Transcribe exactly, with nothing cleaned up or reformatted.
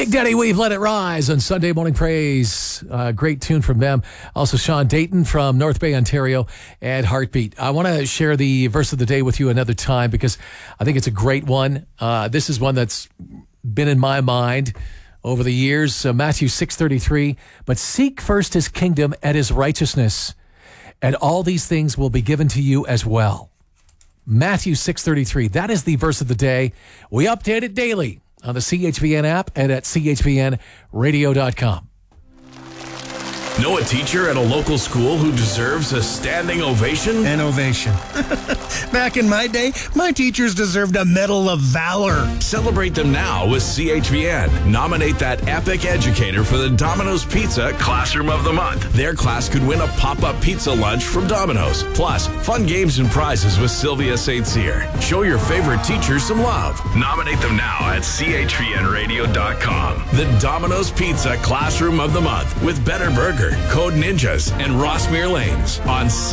Big Daddy Weave, Let It Rise on Sunday Morning Praise. Uh, great tune from them. Also, Sean Dayton from North Bay, Ontario, and Heartbeat. I want to share the verse of the day with you another time because I think it's a great one. Uh, this is one that's been in my mind over the years. Uh, Matthew six thirty-three, but seek first his kingdom and his righteousness, and all these things will be given to you as well. Matthew six thirty-three. That is the verse of the day. We update it daily on the C H V N app and at C H V N radio dot com. Know a teacher at a local school who deserves a standing ovation? An ovation. Back in my day, my teachers deserved a Medal of Valor. Celebrate them now with C H V N. Nominate that epic educator for the Domino's Pizza Classroom of the Month. Their class could win a pop-up pizza lunch from Domino's. Plus, fun games and prizes with Sylvia Saint Cyr. Show your favorite teacher some love. Nominate them now at C H V N radio dot com. The Domino's Pizza Classroom of the Month with Better Burger, Code Ninjas, and Rossmere Lanes on